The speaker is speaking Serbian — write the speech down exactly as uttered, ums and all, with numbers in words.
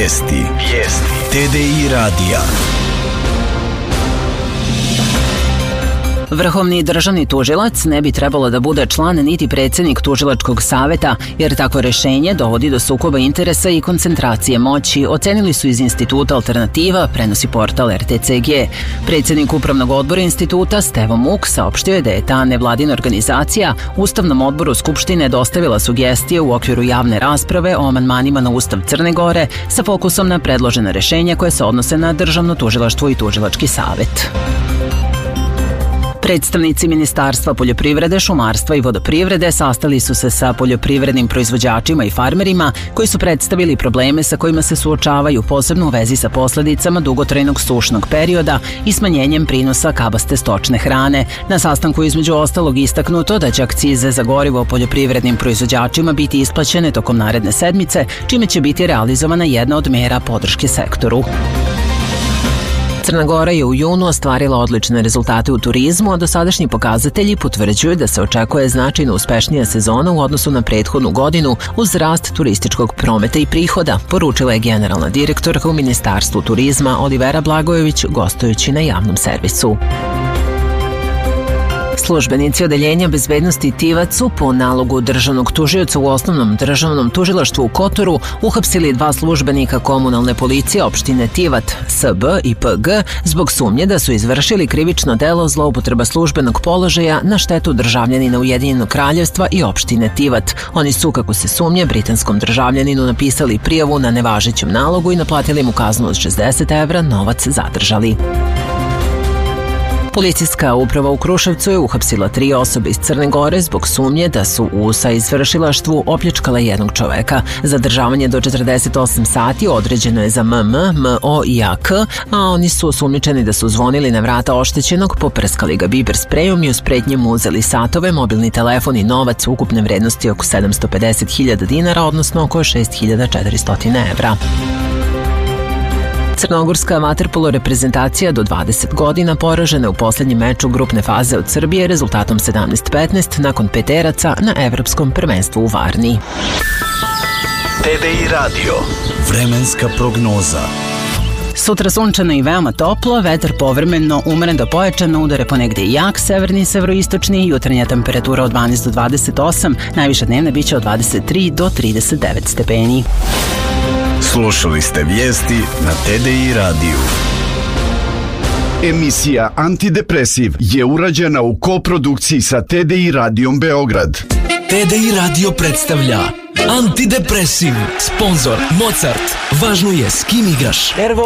Vijesti. Vijesti. T D I radija. Vrhovni državni tužilac ne bi trebalo da bude član niti predsjednik tužilačkog saveta, jer takvo rješenje dovodi do sukoba interesa i koncentracije moći, ocenili su iz Instituta Alternativa, prenosi portal R T C G. Predsjednik Upravnog odbora instituta Stevo Muk saopštio je da je ta nevladina organizacija Ustavnom odboru Skupštine dostavila sugestije u okviru javne rasprave o amandmanima na Ustav Crne Gore sa fokusom na predložena rješenja koje se odnose na državno tužilaštvo i tužilački savet. Predstavnici Ministarstva poljoprivrede, šumarstva i vodoprivrede sastali su se sa poljoprivrednim proizvođačima i farmerima koji su predstavili probleme sa kojima se suočavaju, posebno u vezi sa posledicama dugotrajnog sušnog perioda i smanjenjem prinosa kabaste stočne hrane. Na sastanku između ostalog istaknuto da će akcize za gorivo poljoprivrednim proizvođačima biti isplaćene tokom naredne sedmice, čime će biti realizovana jedna od mera podrške sektoru. Crna Gora je u junu ostvarila odlične rezultate u turizmu, a dosadašnji pokazatelji potvrđuju da se očekuje značajno uspešnija sezona u odnosu na prethodnu godinu uz rast turističkog prometa i prihoda, poručila je generalna direktorka u Ministarstvu turizma Olivera Blagojević gostujući na javnom servisu. Službenici Odeljenja bezbednosti Tivac su po nalogu državnog tužioca u Osnovnom državnom tužilaštvu u Kotoru uhapsili dva službenika komunalne policije opštine Tivat, S B i P G, zbog sumnje da su izvršili krivično delo zloupotreba službenog položaja na štetu državljanina Ujedinjenog kraljevstva i opštine Tivat. Oni su, kako se sumnje, britanskom državljaninu napisali prijavu na nevažećem nalogu i naplatili mu kaznu od šezdeset evra, novac zadržali. Policijska uprava u Kruševcu je uhapsila tri osobe iz Crne Gore zbog sumnje da su u saizvršilaštvu opljačkale jednog čoveka. Zadržavanje do četrdeset osam sati određeno je za M M, M O i A K, a oni su osumnjičeni da su zvonili na vrata oštećenog, poprskali ga biber sprejom i uz pretnje mu uzeli satove, mobilni telefon i novac ukupne vrednosti oko sedamsto pedeset hiljada dinara, odnosno oko šest hiljada četiristo evra. Crnogorska vaterpolo reprezentacija do dvadeset godina poražena u posljednjem meču grupne faze od Srbije rezultatom sedamnaest petnaest nakon peteraca na Evropskom prvenstvu u Varni. T D I radio. Vremenska prognoza. Sutra sunčano i veoma toplo, vetar povremeno umeren do pojačan, udare ponegde i jak, severni i severoistočni, jutarnja temperatura od dvanaest do dvadeset osam, najviša dnevna biće od dvadeset tri do trideset devet stepeni. Slušali ste vijesti na T D I radiju. Emisija Antidepresiv je urađena u koprodukciji sa T D I radijom Beograd. T D I radio predstavlja Antidepresiv. Sponzor Mozart. Važno je s kim igraš.